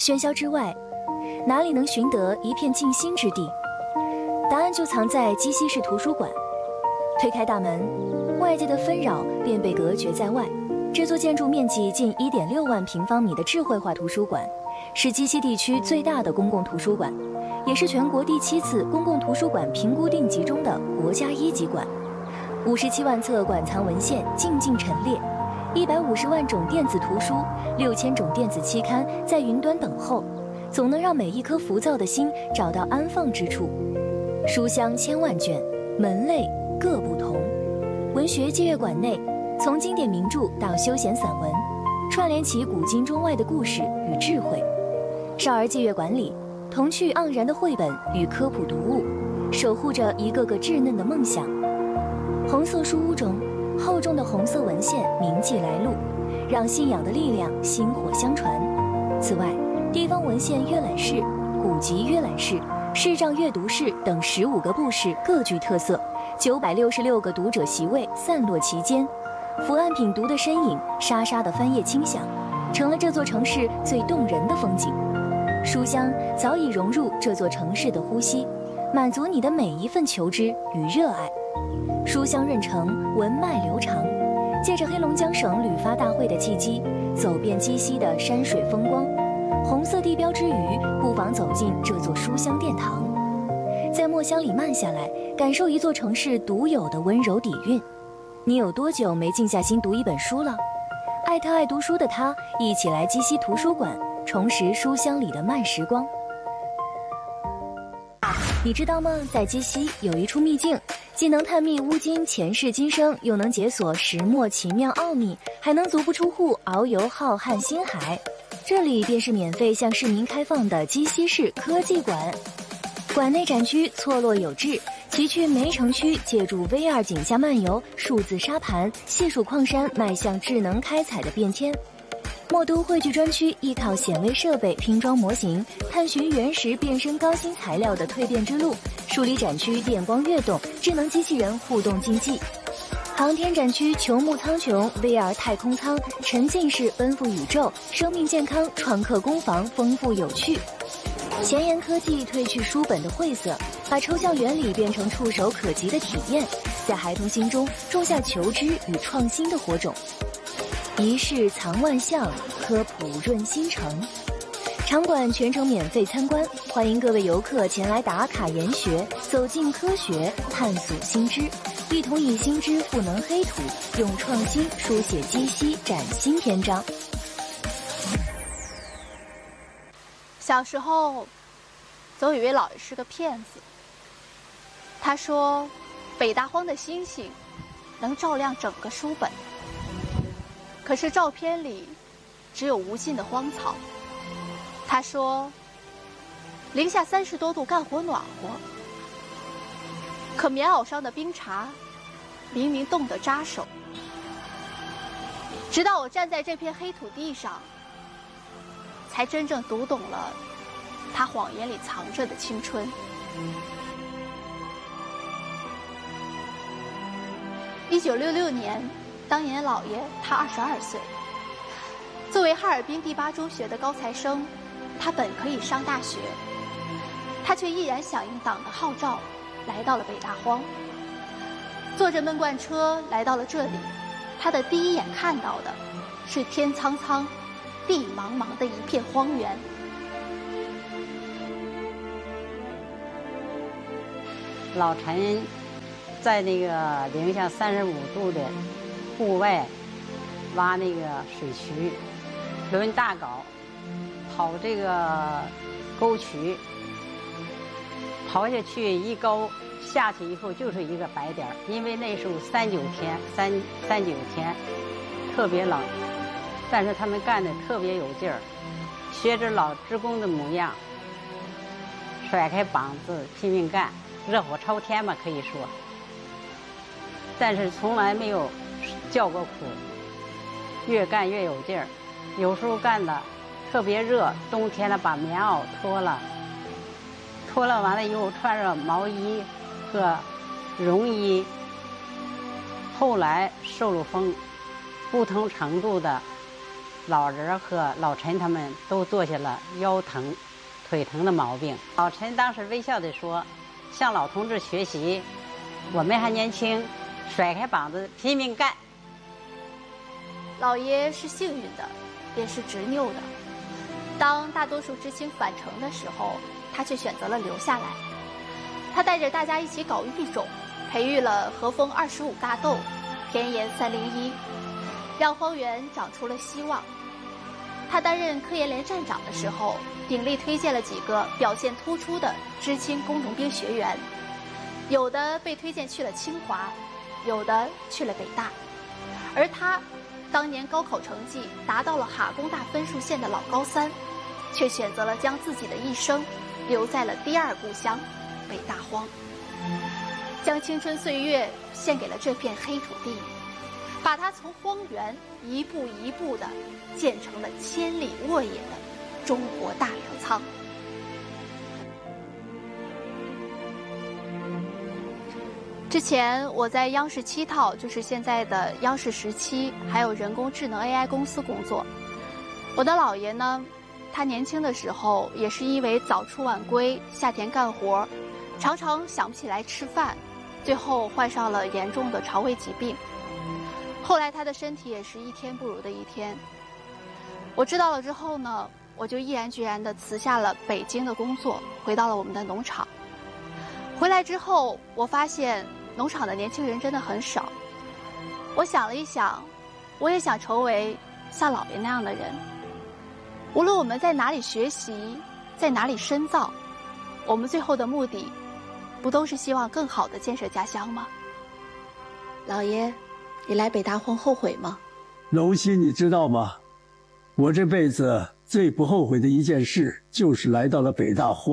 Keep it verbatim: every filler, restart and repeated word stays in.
喧嚣之外，哪里能寻得一片静心之地？答案就藏在鸡西市图书馆。推开大门，外界的纷扰便被隔绝在外。这座建筑面积近 一点六万平方米的智慧化图书馆，是鸡西地区最大的公共图书馆，也是全国第七次公共图书馆评估定级中的国家一级馆。五十七万册馆藏文献静静陈列，一百五十万种电子图书，六千种电子期刊在云端等候，总能让每一颗浮躁的心找到安放之处。书香千万卷，门类各不同。文学借阅馆内，从经典名著到休闲散文，串联起古今中外的故事与智慧。少儿借阅馆里，童趣盎然的绘本与科普读物，守护着一个个稚嫩的梦想。红色书屋中，厚重的红色文献铭记来路，让信仰的力量薪火相传。此外，地方文献阅览室、古籍阅览室、视障阅读室等十五个部室各具特色，九百六十六个读者席位散落其间。伏案品读的身影，沙沙的翻页轻响，成了这座城市最动人的风景。书香早已融入这座城市的呼吸，满足你的每一份求知与热爱。书香润城，文脉流长，借着黑龙江省旅发大会的契机，走遍鸡西的山水风光。红色地标之余，不妨走进这座书香殿堂，在墨香里慢下来，感受一座城市独有的温柔底蕴。你有多久没静下心读一本书了？爱特爱读书的他，一起来鸡西图书馆，重拾书香里的慢时光。你知道吗？在鸡西有一处秘境，既能探秘乌金前世今生，又能解锁石墨奇妙奥秘，还能足不出户遨游浩瀚星海。这里便是免费向市民开放的鸡西市科技馆。馆内展区错落有致，崎岖每城区借助 V R 井下漫游、数字沙盘、细数矿山迈向智能开采的变迁。墨都汇聚专区依靠显微设备拼装模型，探寻原石变身高新材料的蜕变之路。梳理展区电光跃动、智能机器人互动竞技。航天展区球幕苍穹、V R 太空舱，沉浸式奔赴宇宙，生命健康创客工坊丰富有趣。前沿科技褪去书本的晦涩，把抽象原理变成触手可及的体验，在孩童心中种下求知与创新的火种。一室藏万象，科普润心城。场馆全程免费参观，欢迎各位游客前来打卡研学，走进科学，探索新知，一同以新知赋能黑土，用创新书写鸡西崭新篇章。 小时候，总以为姥爷是个骗子。他说，北大荒的星星能照亮整个书本，可是照片里只有无尽的荒草。他说，零下三十多度干活暖和，可棉袄上的冰碴明明冻得扎手。直到我站在这片黑土地上，才真正读懂了他谎言里藏着的青春。一九六六年，当年姥爷他二十二岁，作为哈尔滨第八中学的高材生，他本可以上大学，他却毅然响应党的号召，来到了北大荒。坐着闷罐车来到了这里，他的第一眼看到的是天苍苍、地茫茫的一片荒原。 老陈在那个零下三十五度的户外挖那个水渠，抡大镐刨这个沟渠，刨下去一沟下去以后就是一个白点儿，因为那时候三九天三三九天特别冷，但是他们干的特别有劲儿，学着老职工的模样，甩开膀子拼命干，热火朝天吧可以说，但是从来没有叫过苦，越干越有劲儿。有时候干的特别热，冬天了把棉袄脱了，脱了完了以后穿着毛衣和绒衣，后来受了风，不同程度的老人和老陈他们都坐下了腰疼、腿疼的毛病。老陈当时微笑地说：“向老同志学习，我们还年轻，甩开膀子拼命干。” 老爷是幸运的，也是执拗的。当大多数知青返城的时候，他却选择了留下来。他带着大家一起搞育种，培育了和风二十五大豆、田盐三零一，让荒原长出了希望。他担任科研连站长的时候，鼎力推荐了几个表现突出的知青工农兵学员，有的被推荐去了清华，有的去了北大，而他当年高考成绩达到了哈工大分数线的老高三，却选择了将自己的一生留在了第二故乡北大荒，将青春岁月献给了这片黑土地，把它从荒原一步一步地建成了千里沃野的中国大粮仓。之前我在央视七套，就是现在的央视十七，还有人工智能 A I 公司工作。我的姥爷呢，他年轻的时候也是因为早出晚归、下田干活，常常想不起来吃饭，最后患上了严重的肠胃疾病。后来他的身体也是一天不如的一天。我知道了之后呢，我就毅然决然地辞下了北京的工作，回到了我们的农场。回来之后，我发现农场的年轻人真的很少。我想了一想，我也想成为像姥爷那样的人。无论我们在哪里学习，在哪里深造，我们最后的目的，不都是希望更好地建设家乡吗？姥爷，你来北大荒后悔吗？ 龙溪，你知道吗？我这辈子最不后悔的一件事，就是来到了北大荒。